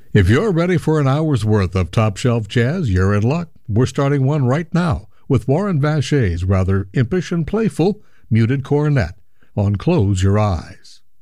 If you're ready for an hour's worth of top-shelf jazz, you're in luck. We're starting one right now with Warren Vachet's rather impish and playful muted cornet on Close Your Eyes.